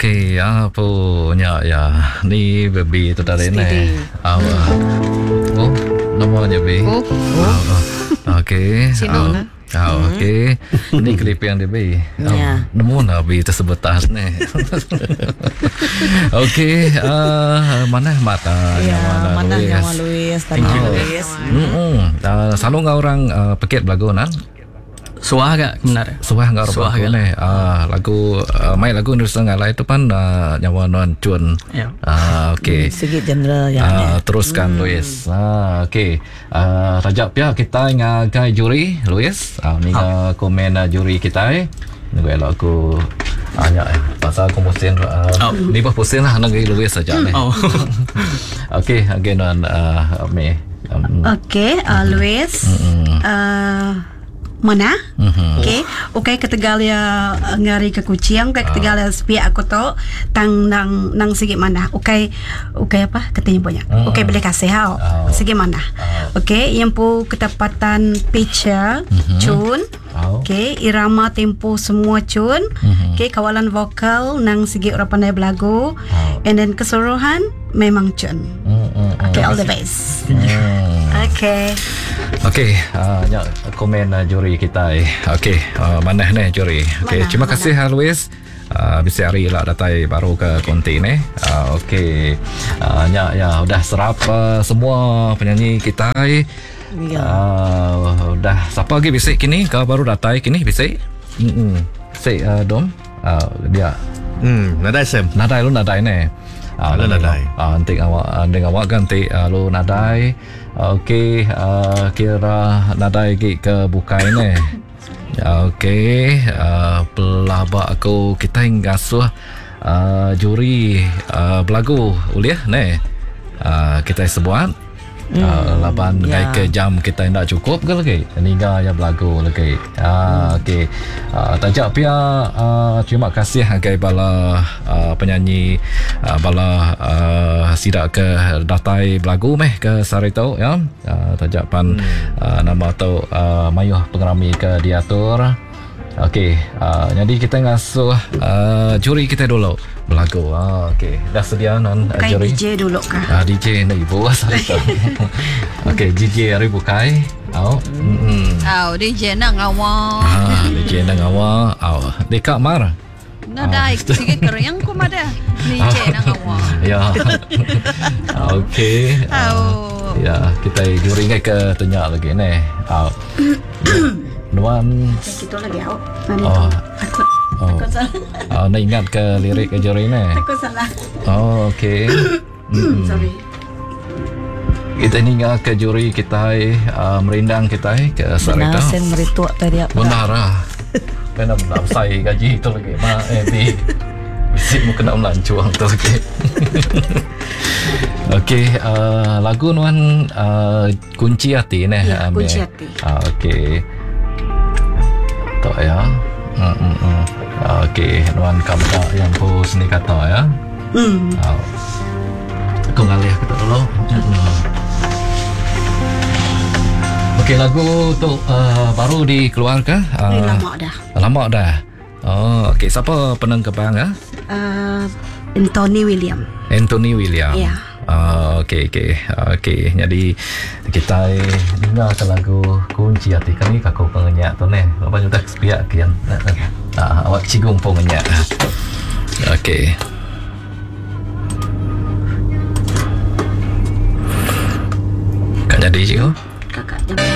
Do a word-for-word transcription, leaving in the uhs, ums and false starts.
Okey, apa nya ya. Ni baby tu tadi ni. Apa? Oh, namanya baby. Oh. Oh. Okey. Sino na? Ah, okey. Ni klip yang dia bayi. Ya. Nemu nabi tersebut tas ni. Okey, uh, mana mata Ya, mana mana Louis. nyawa Louis tadi Oh. Louis. Hmm. Uh, selalu ngau orang uh, peket lagu nan. Suah agak benar. Suah ngau Suah lagu agak. ni. Ah, lagu uh, main lagu Indonesia ngalai itu pan uh, nyawa non cun. Ya. Ah, okey. Sikit genre ya. Ah, teruskan hmm. Louis. Ah, okey. Ah, rajak pia kita ngagai juri Louis. Ah, ni oh. komen uh, juri kita eh. Nunggu elok aku banyak eh. Pasal aku musim uh, oh. ni bah pusing lah nak Louis saja ni. Oh. Okey, again on uh, me. Um, Okay, uh, Louis. mm-hmm. Uh, mana? Mm-hmm. Okay, okay ketegal ya ngari ke kucing, okay ketegal ya sepi aku tu tang nang nang sige mana? Okay, okay apa? Katanya punya. Mm-hmm. Okay boleh kasih hao. Oh. Sige mana? Oh. Okay, yang pu ketepatan pitcher, Mm-hmm. cun. Oh. Okay, irama tempo semua cun. Mm-hmm. Okay, kawalan vokal nang sige orang pandai belagu. Oh. And then keseluruhan memang cun. Mm-hmm. Okay, all the best. Hmm. Okay. Okey, uh, ya, komen uh, juri kita eh. Okey, uh, mana ni juri? Okey, Mana, terima mana? kasih Louis. Uh, bisa hari lah datai baru ke konti ni. Uh, Okey, uh, ya, ya, udah serap uh, semua penyanyi kita eh. Ya. Uh, dah siapa lagi bisik kini? Kau baru datai kini bisik? Hmm, bisik uh, dom. Uh, dia Hmm, nadai Sam. nadai lu nadai ni. Ah, Lu nadai. Ah, nanti awak dengan awak ganti uh, lu nadai. Okey, uh, kira nadai gi ke bukai ni. Okey, uh, pelabak aku kita hingga suah uh, juri uh, belagu uliah ni. Uh, kita sebuat Hmm, uh, laban ya. yeah. ke jam kita tidak cukup ke lagi niga ya belagu lagi ah hmm. okey uh, tajak pia uh, terima kasih agai bala uh, penyanyi uh, bala uh, sidak ke datai belagu meh ke sarito ya uh, tajak pan hmm. uh, nama tu uh, mayuh pengerami ke diatur. Okey, uh, jadi kita ngasuh uh, juri kita dulu belagu. Ah, okey, dah sedia non uh, Bukai juri. D J dulu kah? Ah, D J ni ibu asal itu. Okey, D J hari bukai. Au. Hmm. Au, D J nak ngawal. Ah, D J nang awak. Au. Dekat mar. Nah, dah sikit kerang ku ada. D J nak ngawal. Ya. Okey. Au. Ya, kita juri ingat ke tanya lagi ni. Au. Nuan. Kita lagi awak. Mari. Oh. Takut. Oh. Takut salah. Oh, nak ingat ke lirik ke juri ni? Takut salah. Oh, okey. Hmm. Sorry. Kita ni ingat ke juri kita uh, merindang kita ke sarita. Benar sen meritua tadi apa? Benar lah. Kena belum saya gaji tu lagi. Ma eh bi. Mesti mu kena melancuang tu lagi. Okey, uh, lagu nuan uh, kunci hati ni. Ya, Amir. kunci hati. Ah, okey. Tak ya. Hmm, hmm, hmm. Ah, okey, nuan kamera yang pos ni kata ya. Hmm. Ah. Aku ngalih kata dulu. Hmm. Okey, lagu tu uh, baru dikeluarkan. Uh, Ini lama dah. Lama dah. Oh, okey. Siapa penang kebang ah? Uh, Anthony William. Anthony William. Ya. Oh, okey okey. Okey. Jadi kita dengar ke lagu kunci hati kami kakak pengenyak tu ni. Apa sudah sepiak kian. Ah, awak cigung pengenyak. Okey. Kan jadi cikgu? Kakak.